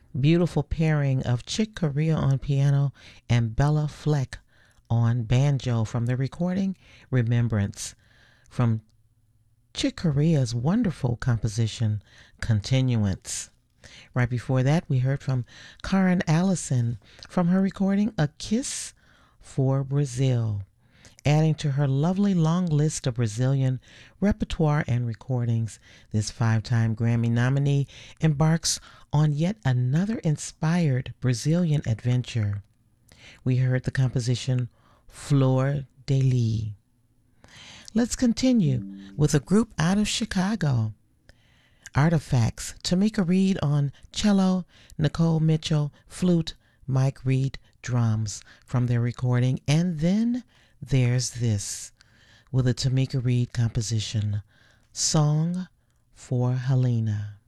Beautiful pairing of Chick Corea on piano and Bella Fleck on banjo from the recording Remembrance from Chick Corea's wonderful composition Continuance. Right before that, we heard from Karen Allison from her recording A Kiss for Brazil, adding to her lovely long list of Brazilian repertoire and recordings. This five-time Grammy nominee embarks on yet another inspired Brazilian adventure. We heard the composition Flor de Lis. Let's continue with a group out of Chicago, Artifacts. Tamika Reed on cello, Nicole Mitchell flute, Mike Reed drums from their recording. And then there's this with a Tamika Reed composition, Song for Helena.